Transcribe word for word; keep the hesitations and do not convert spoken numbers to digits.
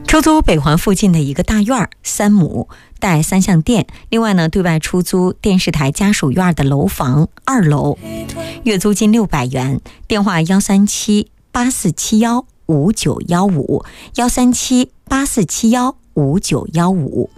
出租北环附近的一个大院儿，三亩，带三项电。另外呢，对外出租电视台家属院的楼房二楼，月租金六百元。电话幺三七八四七幺五九幺五，幺三七八四七幺五九幺五。